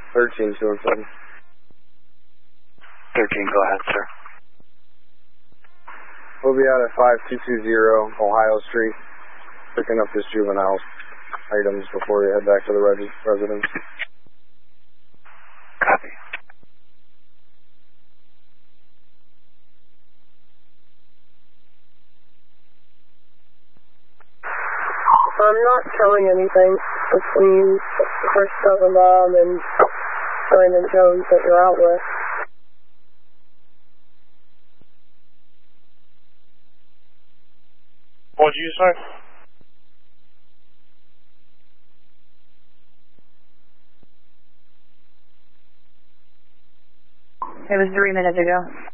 13-207. 13, go ahead, sir. We'll be out at 5220 Ohio Street, picking up this juvenile's items before we head back to the residence. Copy. I'm not showing anything between Chris Rosenbaum and Brandon Jones that you're out with. What did you say? It was 3 minutes ago.